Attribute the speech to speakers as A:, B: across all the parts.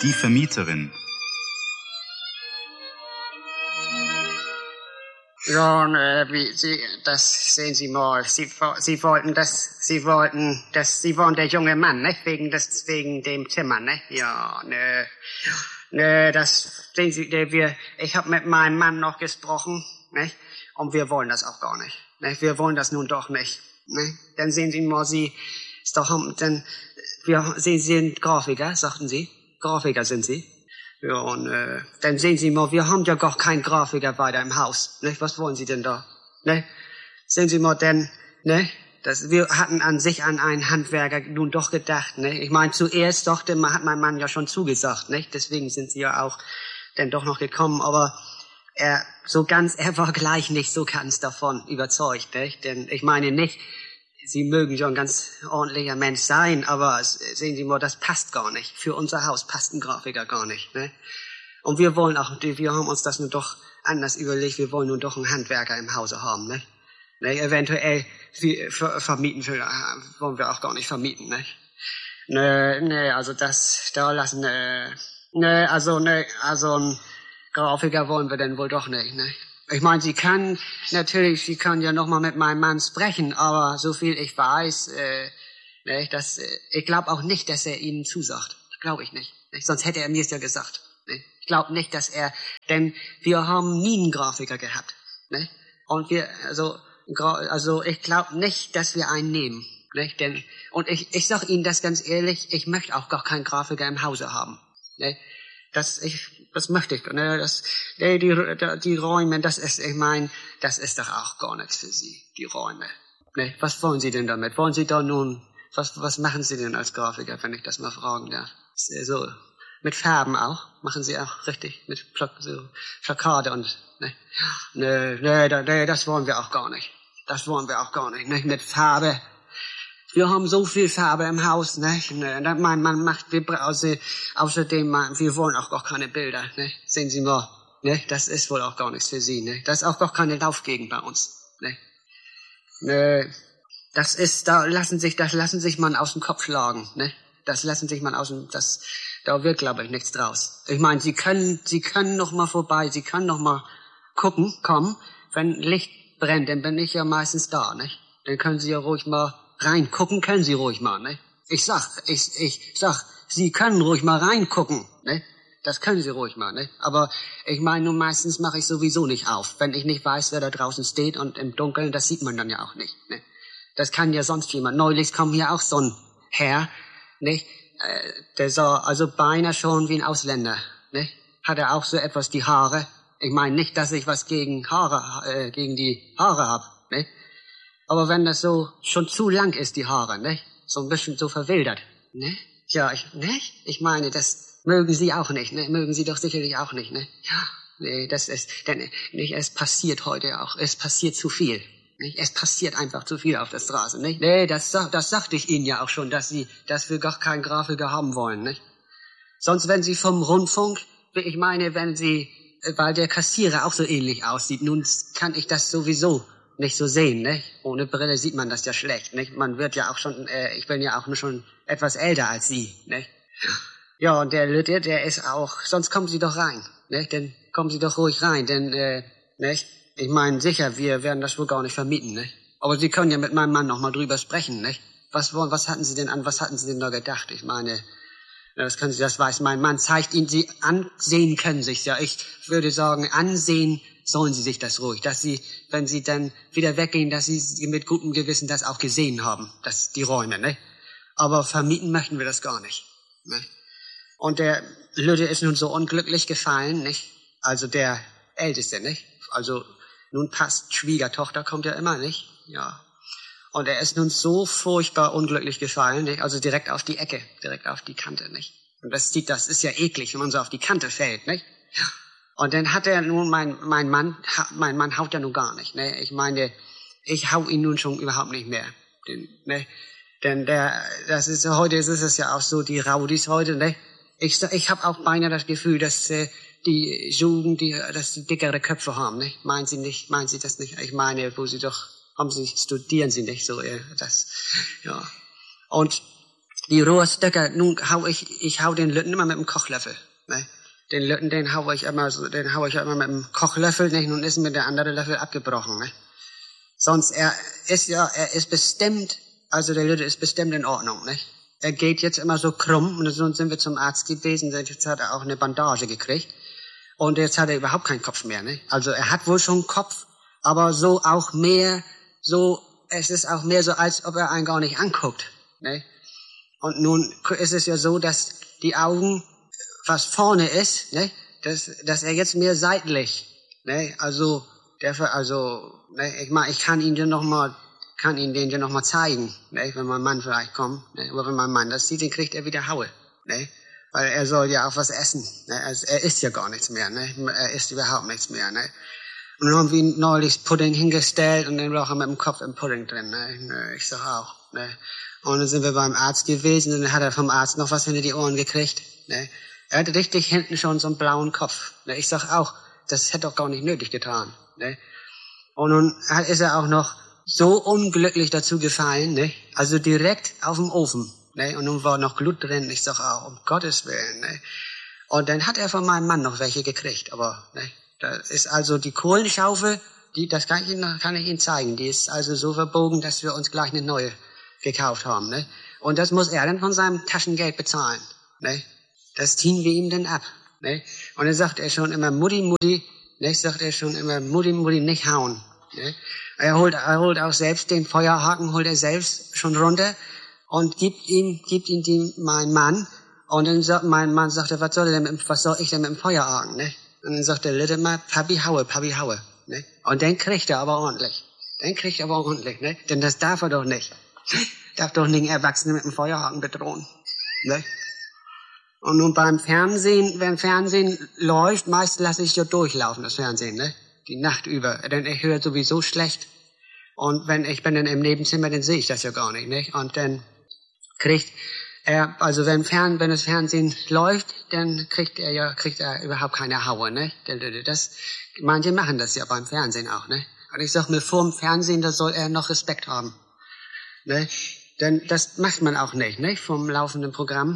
A: Die Vermieterin.
B: Ja, das sehen Sie mal. Sie wollen der junge Mann, ne? Wegen dem Zimmer, ne? Ja, ne, das sehen Sie, ich habe mit meinem Mann noch gesprochen, ne? Und wir wollen das auch gar nicht, ne? Wir wollen das nun doch nicht, ne? Dann sehen Sie mal, sehen Sie sind Grafiker, sagten Sie? Grafiker sind Sie? Ja, und dann sehen Sie mal, wir haben ja gar keinen Grafiker weiter im Haus. Ne? Was wollen Sie denn da? Ne? Sehen Sie mal, denn, ne? Wir hatten an sich an einen Handwerker nun doch gedacht, ne? Ich meine, zuerst hat mein Mann ja schon zugesagt, ne? Deswegen sind Sie ja auch dann doch noch gekommen, aber er war gleich nicht so ganz davon überzeugt, ne? Denn ich meine nicht, Sie mögen schon ein ganz ordentlicher Mensch sein, aber sehen Sie mal, das passt gar nicht. Für unser Haus passt ein Grafiker gar nicht, ne? Und wir haben uns das nun doch anders überlegt, wir wollen nun doch einen Handwerker im Hause haben, ne? Eventuell vermieten wollen wir auch gar nicht vermieten, ne? Also ein Grafiker wollen wir denn wohl doch nicht, ne? Ich meine, Sie können ja noch mal mit meinem Mann sprechen, aber so viel ich weiß, ich glaube auch nicht, dass er Ihnen zusagt. Glaube ich nicht. Sonst hätte er mir es ja gesagt. Ne? Ich glaube nicht, denn wir haben nie einen Grafiker gehabt. Ne? Und ich glaube nicht, dass wir einen nehmen. Ne? Und ich sag Ihnen das ganz ehrlich, ich möchte auch gar keinen Grafiker im Hause haben. Ne? Das möchte ich, ne, die Räume, das ist doch auch gar nichts für Sie, die Räume. Ne, was wollen Sie denn damit? Wollen Sie da nun, was machen Sie denn als Grafiker, wenn ich das mal fragen darf? So, mit Farben auch? Machen Sie auch richtig, mit Plakate und, ne, das wollen wir auch gar nicht. Das wollen wir auch gar nicht, ne, mit Farbe. Wir haben so viel Farbe im Haus, ne? Mein Mann außerdem, wir wollen auch gar keine Bilder, ne? Sehen Sie mal, ne? Das ist wohl auch gar nichts für Sie, ne? Das ist auch gar keine Laufgegend bei uns, ne? Ne, da lassen sich man aus dem Kopf schlagen, ne? Da wird, glaube ich, nichts draus. Ich meine, Sie können noch mal vorbei, Sie können noch mal kommen, wenn Licht brennt, dann bin ich ja meistens da, ne? Dann können Sie ja ruhig mal reingucken, können Sie ruhig mal, ne? Ich sag, Sie können ruhig mal reingucken, ne? Das können Sie ruhig mal, ne? Aber ich meine, nur meistens mache ich sowieso nicht auf, wenn ich nicht weiß, wer da draußen steht und im Dunkeln, das sieht man dann ja auch nicht, ne? Das kann ja sonst jemand. Neulich kam hier auch so ein Herr, ne? Der sah also beinahe schon wie ein Ausländer, ne? Hat er auch so etwas die Haare. Ich meine nicht, dass ich was gegen die Haare hab, ne? Aber wenn das so schon zu lang ist, die Haare, ne? So ein bisschen so verwildert, ne? Ja, ich meine, das mögen Sie auch nicht, ne? Mögen Sie doch sicherlich auch nicht, ne? Ja, nee, es passiert heute auch, es passiert zu viel, nicht? Es passiert einfach zu viel auf der Straße, nicht? Nee, das sagte ich Ihnen ja auch schon, dass wir gar keinen Grafiker haben wollen, nicht? Sonst, wenn Sie vom Rundfunk, ich meine, weil der Kassierer auch so ähnlich aussieht, nun kann ich das sowieso nicht so sehen, ne? Ohne Brille sieht man das ja schlecht, ne? Man wird ja auch schon, ich bin ja auch nur schon etwas älter als Sie, ne? Ja, und der Lütte, der ist auch, sonst kommen Sie doch rein, ne? Dann kommen Sie doch ruhig rein, denn, ne? Ich meine, sicher, wir werden das wohl gar nicht vermieten, ne? Aber Sie können ja mit meinem Mann noch mal drüber sprechen, ne? Was hatten Sie denn da gedacht? Ich meine, das weiß mein Mann, zeigt Ihnen, Sie ansehen können sich's ja. Ich würde sagen, ansehen sollen Sie sich das ruhig, dass Sie, wenn Sie dann wieder weggehen, dass Sie mit gutem Gewissen das auch gesehen haben, die Räume, ne? Aber vermieten möchten wir das gar nicht, ne? Und der Lütte ist nun so unglücklich gefallen, nicht? Also der Älteste, nicht? Also nun passt, Schwiegertochter kommt ja immer, nicht? Ja. Und er ist nun so furchtbar unglücklich gefallen, nicht? Also direkt auf die Ecke, direkt auf die Kante, nicht? Und das ist ja eklig, wenn man so auf die Kante fällt, nicht? Ja. Und dann hat er nun, mein Mann haut ja nun gar nicht, ne? Ich meine, ich hau ihn nun schon überhaupt nicht mehr, denn heute ist es ja auch so, die Raudis heute, ne? Ich habe auch beinahe das Gefühl, dass die Jugend, dass die dickere Köpfe haben, ne? Meinen Sie das nicht? Ich meine, studieren Sie nicht so, ja. Und die rohe Stücke, nun ich hau den Lütten immer mit dem Kochlöffel, ne? Den Lütten, den hau ich immer mit dem Kochlöffel, nicht? Nun ist mir der andere Löffel abgebrochen, ne? Sonst, er ist bestimmt, also der Lütte ist bestimmt in Ordnung, ne? Er geht jetzt immer so krumm, und so sind wir zum Arzt gewesen, jetzt hat er auch eine Bandage gekriegt, und jetzt hat er überhaupt keinen Kopf mehr, ne? Also er hat wohl schon einen Kopf, aber so auch mehr, so, es ist auch mehr so, als ob er einen gar nicht anguckt, ne? Und nun ist es ja so, dass die Augen, was vorne ist, ne? Dass er jetzt mehr seitlich, ne? Also, ne? Ich meine, ich kann ihn den ja noch mal zeigen, ne? Wenn mein Mann vielleicht kommt, ne? Aber wenn mein Mann das sieht, dann kriegt er wieder Haue, ne? Weil er soll ja auch was essen, ne? Also er isst ja gar nichts mehr, ne? Er isst überhaupt nichts mehr, ne? Und dann haben wir ihn neulich Pudding hingestellt und dann war er mit dem Kopf im Pudding drin, ne? Ich sag auch, ne? Und dann sind wir beim Arzt gewesen und dann hat er vom Arzt noch was hinter die Ohren gekriegt, ne? Er hat richtig hinten schon so einen blauen Kopf, ne? Ich sag auch, das hätte doch gar nicht nötig getan, ne? Und nun ist er auch noch so unglücklich dazu gefallen, ne? Also direkt auf dem Ofen, ne? Und nun war noch Glut drin, ich sag auch, um Gottes Willen, ne? Und dann hat er von meinem Mann noch welche gekriegt, aber, ne? Das ist also die Kohlenschaufel, das kann ich Ihnen zeigen, die ist also so verbogen, dass wir uns gleich eine neue gekauft haben, ne? Und das muss er dann von seinem Taschengeld bezahlen, ne? Das ziehen wir ihm dann ab, ne? Und dann sagt er schon immer, Mutti, ne? Sagt er schon immer, Mutti, nicht hauen, ne? Er holt auch selbst den Feuerhaken, holt er selbst schon runter und gibt ihm mein Mann. Und dann sagt mein Mann, sagt er, was soll ich denn mit dem Feuerhaken, ne? Und dann sagt der Litte mal, Papi haue, ne? Und den kriegt er aber ordentlich. Ne? Denn das darf er doch nicht. Darf doch nicht einen Erwachsenen mit dem Feuerhaken bedrohen, ne? Und nun beim Fernsehen, wenn Fernsehen läuft, meist lasse ich ja durchlaufen, das Fernsehen, ne? Die Nacht über. Denn ich höre sowieso schlecht. Und wenn ich bin dann im Nebenzimmer, dann sehe ich das ja gar nicht, ne? Und dann kriegt er, also wenn das Fernsehen läuft, dann kriegt er überhaupt keine Haue, ne? Manche machen das ja beim Fernsehen auch, ne? Und ich sag mir, vorm Fernsehen, da soll er noch Respekt haben, ne? Denn das macht man auch nicht, ne? Vom laufenden Programm.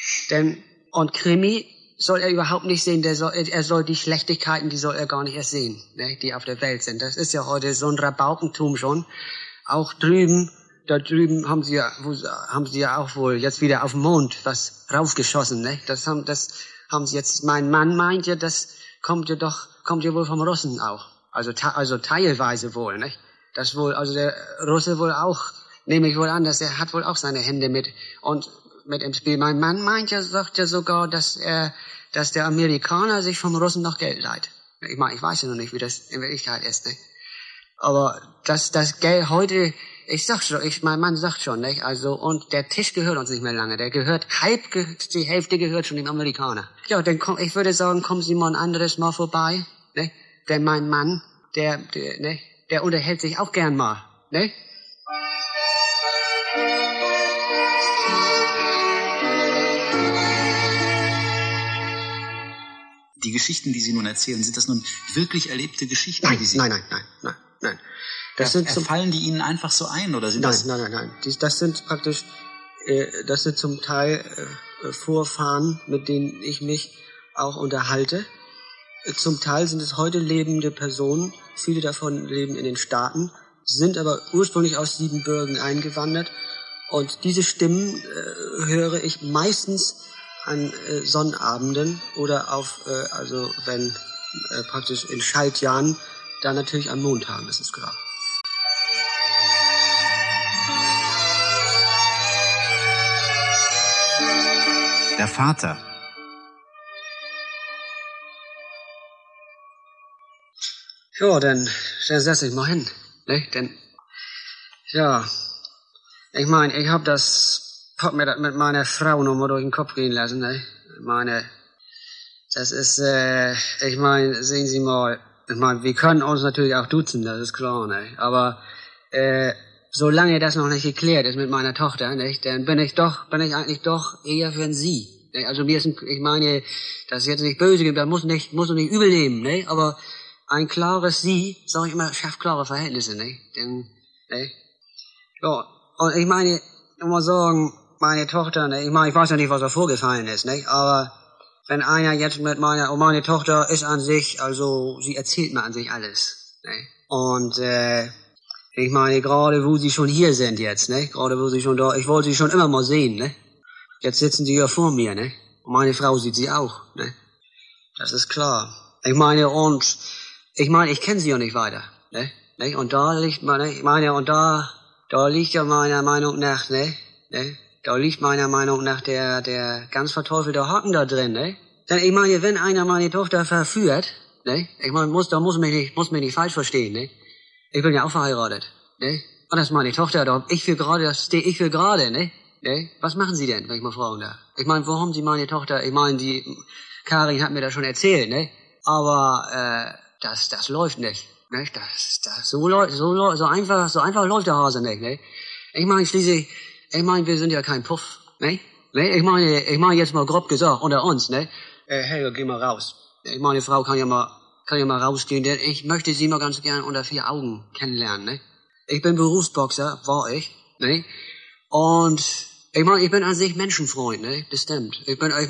B: Und Krimi soll er überhaupt nicht sehen, er soll die Schlechtigkeiten, die soll er gar nicht erst sehen, ne? Die auf der Welt sind. Das ist ja heute so ein Rabaukentum schon. Auch da drüben haben sie ja auch wohl jetzt wieder auf den Mond was raufgeschossen, ne? Das haben sie jetzt, mein Mann meint ja, das kommt ja wohl vom Russen auch. Also teilweise wohl, ne? Das wohl, also der Russe wohl auch, nehme ich wohl an, dass er hat wohl auch seine Hände mit im Spiel. Mein Mann sagt ja sogar, dass der Amerikaner sich vom Russen noch Geld leiht. Ich meine, ich weiß ja noch nicht, wie das in Wirklichkeit ist, ne? Aber das Geld heute, mein Mann sagt schon, nicht? Also, und der Tisch gehört uns nicht mehr lange. Die Hälfte gehört schon dem Amerikaner. Ja, ich würde sagen, kommen Sie mal ein anderes Mal vorbei, ne? Denn mein Mann, der unterhält sich auch gern mal, ne?
A: Die Geschichten, die Sie nun erzählen, sind das nun wirklich erlebte Geschichten?
B: Nein.
A: Fallen die Ihnen einfach so ein, oder sind das?
B: Nein. Das sind praktisch, das sind zum Teil Vorfahren, mit denen ich mich auch unterhalte. Zum Teil sind es heute lebende Personen, viele davon leben in den Staaten, sind aber ursprünglich aus Siebenbürgen eingewandert. Und diese Stimmen höre ich meistens an Sonnabenden oder wenn praktisch in Schaltjahren, dann natürlich an Montagen, das ist klar.
A: Der Vater.
B: Ja, dann setz ich mal hin, ne? Denn, ja, ich meine, ich hab mir das mit meiner Frau noch mal durch den Kopf gehen lassen, ne? Das ist, ich meine, sehen Sie mal, ich meine, wir können uns natürlich auch duzen, das ist klar, ne? Aber, solange das noch nicht geklärt ist mit meiner Tochter, nicht, dann bin ich eigentlich doch eher für ein Sie. Ne? Also ich meine, das ist jetzt nicht böse, das muss nicht übel nehmen, ne? Aber ein klares Sie, sag ich immer, schafft klare Verhältnisse, ne? Denn, ne? Ja, und ich meine, ich muss sagen, meine Tochter, ne, ich meine, ich weiß ja nicht, was da vorgefallen ist, ne, aber wenn einer jetzt mit meine Tochter ist an sich, also sie erzählt mir an sich alles, ne, und ich meine, gerade wo sie schon hier sind jetzt, ne, gerade wo sie schon da, ich wollte sie schon immer mal sehen, ne, jetzt sitzen sie ja vor mir, ne, und meine Frau sieht sie auch, ne, das ist klar. Ich meine, ich kenne sie ja nicht weiter, ne, und da liegt da liegt ja meiner Meinung nach, ne, da liegt meiner Meinung nach der ganz verteufelte Haken da drin, ne? Denn ich meine, wenn einer meine Tochter verführt, ne? Ich meine, muss mich nicht falsch verstehen, ne? Ich bin ja auch verheiratet, ne? Und das ist meine Tochter, das stehe ich für gerade, ne? Was machen Sie denn, wenn ich mal fragen darf? Ich meine, wo haben Sie meine Tochter? Ich meine, die Karin hat mir das schon erzählt, ne? Aber das läuft nicht, ne? So einfach läuft der Hase nicht, ne? Ich meine, wir sind ja kein Puff, ne? Ich meine jetzt mal grob gesagt, unter uns, ne? Helga, geh mal raus. Ich meine, Frau kann ja mal rausgehen, denn ich möchte sie mal ganz gern unter 4 Augen kennenlernen, ne? Ich bin Berufsboxer, war ich, ne? Und ich meine, ich bin an sich Menschenfreund, ne? Das stimmt. Ich bin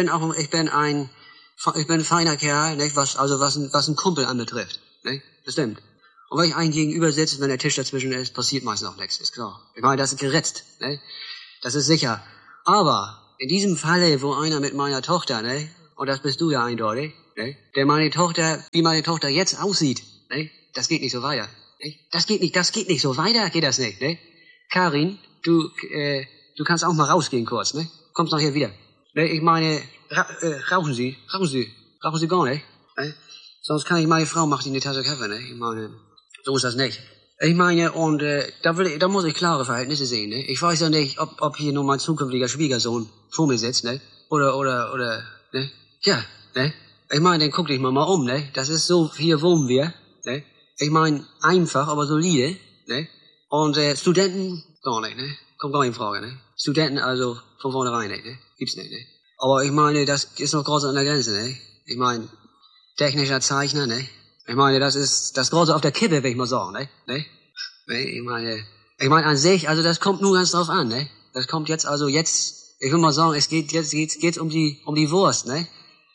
B: ein feiner Kerl, ne? Was ein Kumpel anbetrifft, ne? Das stimmt. Und wenn ich einen gegenüber sitze, wenn der Tisch dazwischen ist, passiert meistens auch nichts, ist klar. Ich meine, das ist geritzt, ne? Das ist sicher. Aber in diesem Falle, wo einer mit meiner Tochter, ne? Und das bist du ja eindeutig, ne? Wie meine Tochter jetzt aussieht, ne? Das geht nicht so weiter, ne? Das geht nicht so weiter, geht das nicht, ne? Karin, du kannst auch mal rausgehen kurz, ne? Kommst nachher wieder. Ne? Ich meine, rauchen Sie gar nicht, ne? Sonst kann ich meine Frau, macht Ihnen eine Tasse Kaffee, ne? Ich meine, so ist das nicht. Ich meine, und da muss ich klare Verhältnisse sehen, ne? Ich weiß ja nicht, ob hier nur mein zukünftiger Schwiegersohn vor mir sitzt, ne? Oder, ne? Ja, ne? Ich meine, dann guck dich mal um, ne? Das ist so, hier wohnen wir, ne? Ich meine, einfach, aber solide, ne? Und Studenten, gar nicht, ne? Kommt gar nicht in Frage, ne? Studenten also von vornherein nicht, ne? Gibt's nicht, ne? Aber ich meine, das ist noch groß an der Grenze, ne? Ich meine, technischer Zeichner, ne? Ich meine, das ist das Große auf der Kippe, will ich mal sagen, ne? Ich meine an sich, also das kommt nur ganz drauf an, ne? Das kommt jetzt, ich will mal sagen, geht's um die Wurst, ne?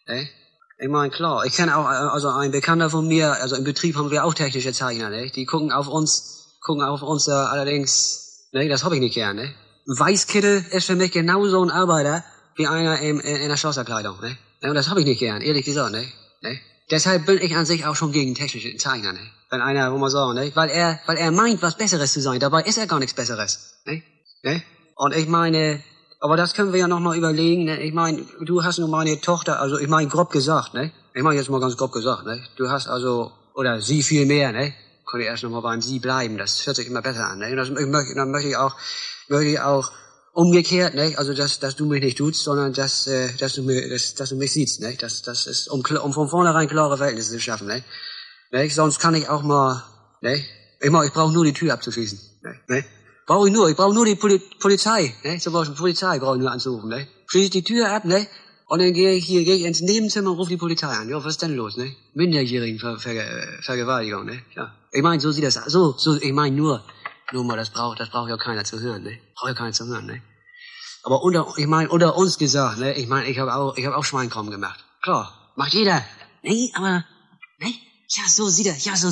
B: Ich meine, klar, ich kenne auch, also ein Bekannter von mir, also im Betrieb haben wir auch technische Zeichner, ne? Die gucken auf uns allerdings, ne? Das hab ich nicht gern, ne? Ein Weißkittel ist für mich genauso ein Arbeiter wie einer in der Schlosserkleidung, ne? Und das hab ich nicht gern, ehrlich gesagt, ne? Deshalb bin ich an sich auch schon gegen technische Zeichner, ne? Wenn einer, wo man sagen, ne? Weil er meint, was Besseres zu sein, dabei ist er gar nichts Besseres, ne? Und ich meine, aber das können wir ja noch mal überlegen, ne? Ich meine, du hast nun meine Tochter, also ich meine grob gesagt, ne? Ich meine jetzt mal ganz grob gesagt, ne? Du hast also, oder sie viel mehr, ne? Konnte erst noch mal beim sie bleiben, das hört sich immer besser an, ne? Und dann möchte ich auch umgekehrt, ne? Also, dass du mich nicht tust, sondern dass du mich siehst, ne? Das ist, um von vornherein klare Verhältnisse zu schaffen, ne? Sonst kann ich auch mal, ne? Ich brauche nur die Tür abzuschließen, ne? Ich brauche nur die Polizei, ne? Zum Beispiel Polizei brauche ich nur anzurufen, ne? Schließe ich die Tür ab, ne? Und dann gehe ich ins Nebenzimmer und rufe die Polizei an. Ja, was ist denn los, ne? Minderjährigen Vergewaltigung, ne? Ja. Ich meine, so sieht das, ich meine nur mal, das braucht ja keiner zu hören, ne? Braucht ja keiner zu hören, ne? Aber unter uns gesagt, ne? Ich meine, ich habe auch Schweinkram gemacht. Klar, macht jeder. Ne, aber, ne? Ja, so sieht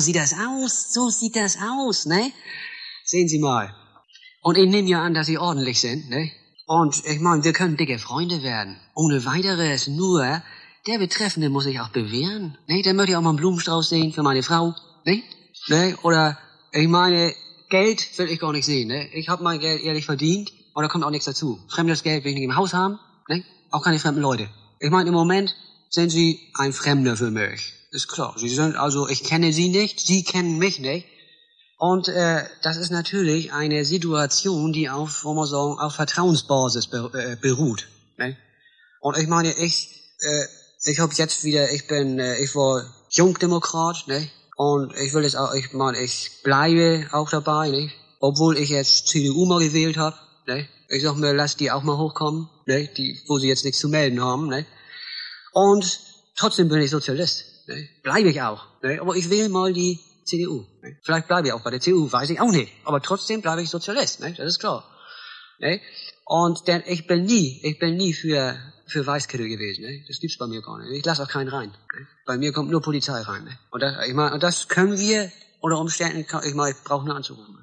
B: das aus, ne? Sehen Sie mal. Und ich nehme ja an, dass Sie ordentlich sind, ne? Und ich meine, wir können dicke Freunde werden. Ohne weiteres, nur der Betreffende muss sich auch bewähren, ne? Der möchte ich auch mal einen Blumenstrauß sehen für meine Frau, ne? Oder, ich meine, Geld will ich gar nicht sehen, ne? Ich habe mein Geld ehrlich verdient und da kommt auch nichts dazu. Fremdes Geld will ich nicht im Haus haben, ne? Auch keine fremden Leute. Ich meine, im Moment sind Sie ein Fremder für mich. Ist klar. Sie sind also, ich kenne Sie nicht, Sie kennen mich nicht. Und das ist natürlich eine Situation, die auf Vertrauensbasis beruht, ne? Und ich meine, ich war Jungdemokrat, ne? Und ich bleibe auch dabei, ne? Obwohl ich jetzt CDU mal gewählt habe, ne? Ich sag mir, lass die auch mal hochkommen, ne? Wo sie jetzt nichts zu melden haben, ne? Und trotzdem bin ich Sozialist, ne? Bleibe ich auch, ne? Aber ich wähle mal die CDU, ne? Vielleicht bleibe ich auch bei der CDU, weiß ich auch nicht. Aber trotzdem bleibe ich Sozialist, ne? Das ist klar, ne? Und denn ich bin nie für Weißkittel gewesen, ne? Das gibt's bei mir gar nicht. Ich lasse auch keinen rein. Ne? Bei mir kommt nur Polizei rein, ne? Und das können wir unter Umständen, ich brauche nur anzurufen.